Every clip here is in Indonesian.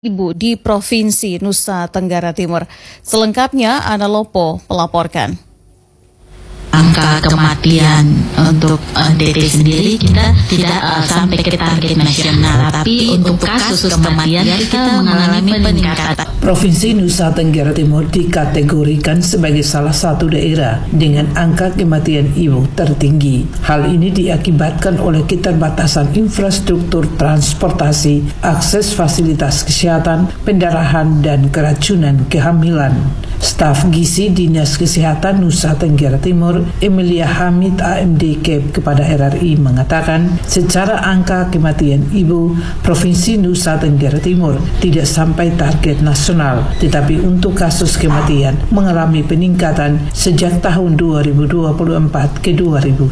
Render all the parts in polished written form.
Ibu di Provinsi Nusa Tenggara Timur. Selengkapnya, Ana Lopo melaporkan. Angka kematian untuk DT sendiri kita tidak sampai ke target nasional, tapi untuk kasus kematian kita mengalami peningkatan. Provinsi Nusa Tenggara Timur dikategorikan sebagai salah satu daerah dengan angka kematian ibu tertinggi. Hal ini diakibatkan oleh keterbatasan infrastruktur transportasi, akses fasilitas kesehatan, pendarahan, dan keracunan kehamilan. Staf gizi Dinas Kesehatan Nusa Tenggara Timur, Emilia Hamid AMD Kep kepada RRI mengatakan, secara angka kematian ibu, Provinsi Nusa Tenggara Timur tidak sampai target nasional, tetapi untuk kasus kematian mengalami peningkatan sejak tahun 2024 ke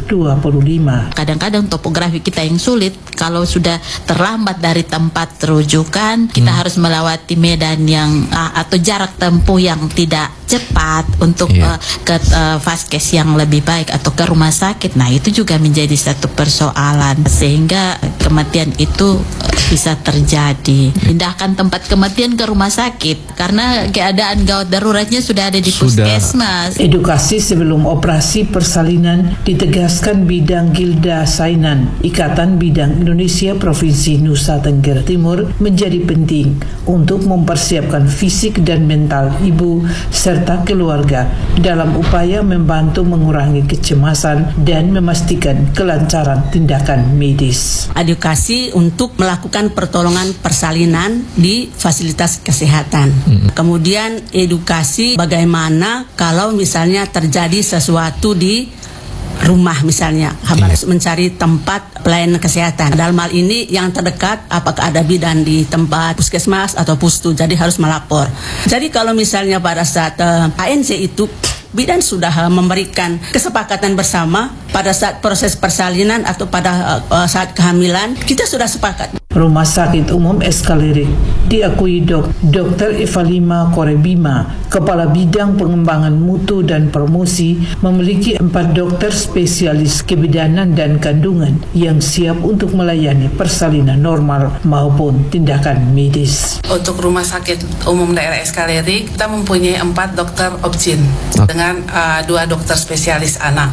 2025. Kadang-kadang topografi kita yang sulit, kalau sudah terlambat dari tempat rujukan, kita harus melewati medan yang atau jarak tempuh yang tidak cepat untuk ke vaskes yang lebih baik atau ke rumah sakit. Nah, itu juga menjadi satu persoalan sehingga kematian itu bisa terjadi. Pindahkan tempat kematian ke rumah sakit karena keadaan gawat daruratnya sudah ada di puskesmas. Edukasi sebelum operasi persalinan ditegaskan bidang Gilda Sainan Ikatan Bidang Indonesia Provinsi Nusa Tenggara Timur menjadi penting untuk mempersiapkan fisik dan mental ibu serta keluarga dalam upaya membantu mengurangi kecemasan dan memastikan kelancaran tindakan medis. Edukasi untuk melakukan pertolongan persalinan di fasilitas kesehatan. Kemudian edukasi bagaimana kalau misalnya terjadi sesuatu di rumah misalnya, harus mencari tempat pelayanan kesehatan. Dalam hal ini yang terdekat apakah ada bidan di tempat puskesmas atau pustu, jadi harus melapor. Jadi kalau misalnya pada saat ANC itu bidan sudah memberikan kesepakatan bersama pada saat proses persalinan atau pada saat kehamilan, kita sudah sepakat. Rumah Sakit Umum Eskalerik diakui Dr. Evalima Korebima, Kepala Bidang Pengembangan Mutu dan Promosi, memiliki 4 dokter spesialis kebidanan dan kandungan yang siap untuk melayani persalinan normal maupun tindakan medis. Untuk Rumah Sakit Umum Daerah Eskalerik, kita mempunyai 4 dokter obgyn dengan 2 dokter spesialis anak.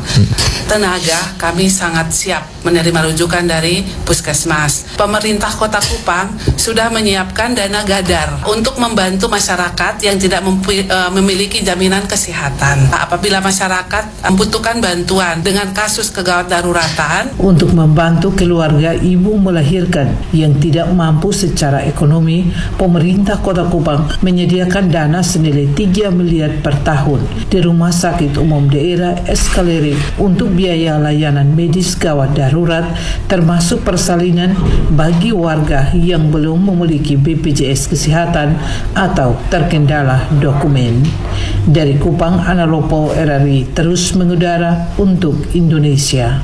Tenaga kami sangat siap menerima rujukan dari puskesmas. Pemerintah Kota Kupang sudah menyiapkan dana gadar untuk membantu masyarakat yang tidak memiliki jaminan kesehatan. Apabila masyarakat membutuhkan bantuan dengan kasus kegawat daruratan, untuk membantu keluarga ibu melahirkan yang tidak mampu secara ekonomi, pemerintah Kota Kupang menyediakan dana senilai 3 miliar per tahun di Rumah Sakit Umum Daerah Eskalerik untuk biaya layanan medis gawat darurat, termasuk persalinan bagi warga yang belum memiliki BPJS Kesehatan atau terkendala dokumen. Dari Kupang, Ana Lopo, RRI terus mengudara untuk Indonesia.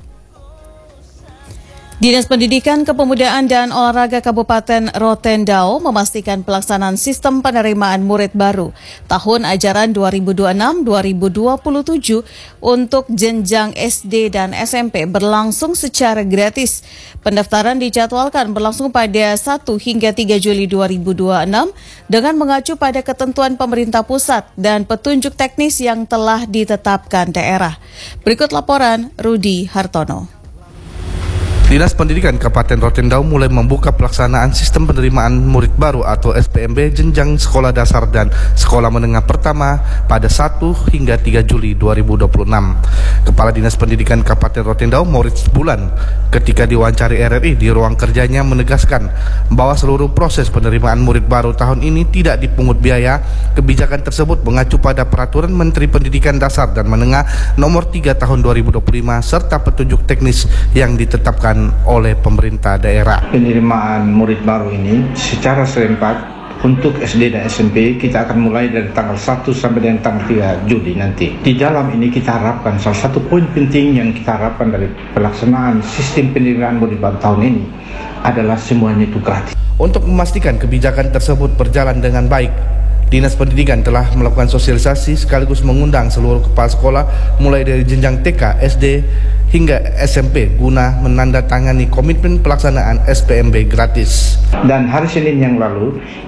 Dinas Pendidikan, Kepemudaan dan Olahraga Kabupaten Rotendao memastikan pelaksanaan sistem penerimaan murid baru tahun ajaran 2026-2027 untuk jenjang SD dan SMP berlangsung secara gratis. Pendaftaran dijadwalkan berlangsung pada 1 hingga 3 Juli 2026 dengan mengacu pada ketentuan pemerintah pusat dan petunjuk teknis yang telah ditetapkan daerah. Berikut laporan Rudi Hartono. Dinas Pendidikan Kabupaten Rotendao mulai membuka pelaksanaan sistem penerimaan murid baru atau SPMB jenjang sekolah dasar dan sekolah menengah pertama pada 1 hingga 3 Juli 2026. Kepala Dinas Pendidikan Kabupaten Rotendao Moritz Bulan ketika diwawancari RRI di ruang kerjanya menegaskan bahwa seluruh proses penerimaan murid baru tahun ini tidak dipungut biaya. Kebijakan tersebut mengacu pada Peraturan Menteri Pendidikan Dasar dan Menengah Nomor 3 Tahun 2025 serta petunjuk teknis yang ditetapkan oleh pemerintah daerah. Penerimaan murid baru ini secara serempak untuk SD dan SMP kita akan mulai dari tanggal 1 sampai dengan tanggal 3 Juli nanti. Di dalam ini kita harapkan salah satu poin penting yang kita harapkan dari pelaksanaan sistem penerimaan murid baru tahun ini adalah semuanya itu gratis. Untuk memastikan kebijakan tersebut berjalan dengan baik, Dinas Pendidikan telah melakukan sosialisasi sekaligus mengundang seluruh kepala sekolah mulai dari jenjang TK, SD hingga SMP guna menandatangani komitmen pelaksanaan SPMB gratis. Dan hari Senin yang lalu